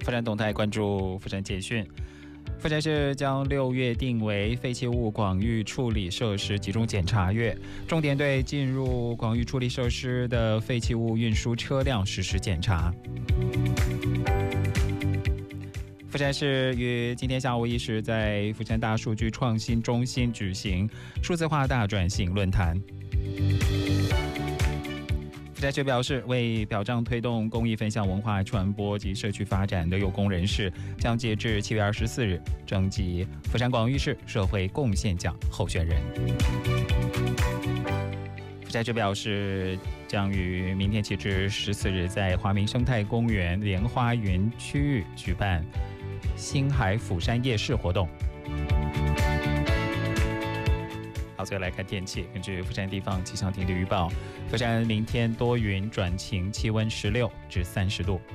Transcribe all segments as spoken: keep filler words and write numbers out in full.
富山动态关注富山简讯。富山市将六月定为废弃物广域处理设施集中检查月，重点对进入广域处理设施的废弃物运输车辆实施检查。富山市于今天下午一时在富山大数据创新中心举行数字化大转型论坛。富山市表示，为保障推动公益分享文化传播及社区发展的有功人士，将截至七月二十四日征集富山广域市社会贡献奖候选人。富山市表示，将于明天起至十四日在华明生态公园莲花园区域举办星海釜山夜市活动。好，最后来看天气。根据富山地方气象厅的预报，富山明天多云转晴，气温十六至三十度。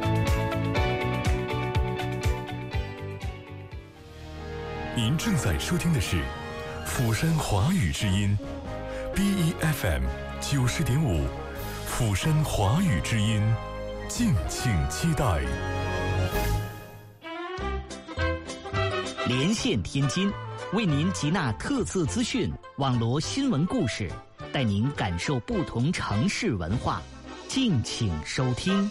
您正在收听的是釜山华语之音 B E F M 九十点五，釜山华语之音，敬请期待。 连线天津，为您集纳特色资讯、网罗新闻故事，带您感受不同城市文化。敬请收听。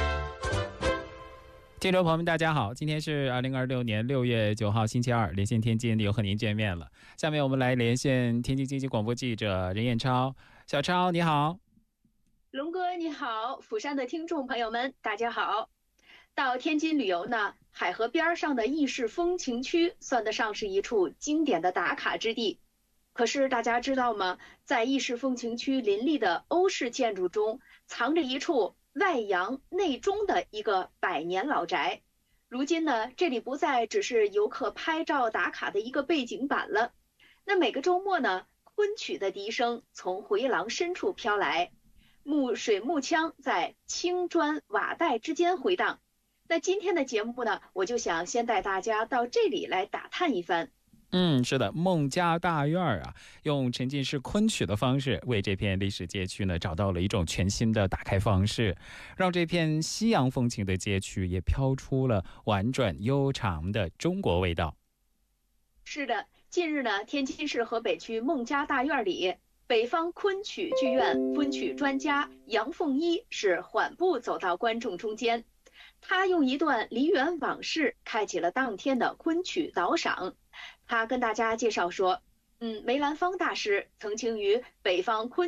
听众朋友们，大家好，今天是二零二六年六月九号，星期二，连线天津又和您见面了。下面我们来连线天津经济广播记者任彦超。小超，你好。 龙哥你好，釜山的听众朋友们，大家好。到天津旅游呢，海河边上的意式风情区算得上是一处经典的打卡之地。可是大家知道吗？在意式风情区林立的欧式建筑中，藏着一处外洋内中的一个百年老宅。如今呢，这里不再只是游客拍照打卡的一个背景板了。那每个周末呢，昆曲的笛声从回廊深处飘来，木水木腔在青砖瓦带之间回荡。那今天的节目呢，我就想先带大家到这里来打探一番。 嗯，是的，孟家大院啊，用沉浸式昆曲的方式，为这片历史街区呢找到了一种全新的打开方式，让这片西洋风情的街区也飘出了婉转悠长的中国味道。 是的，近日呢，天津市河北区孟家大院里，北方昆曲剧院昆曲专家杨凤一是缓步走到观众中间。他用一段梨园往事开启了当天的昆曲导赏。他跟大家介绍说，嗯，梅兰芳大师曾经与北方昆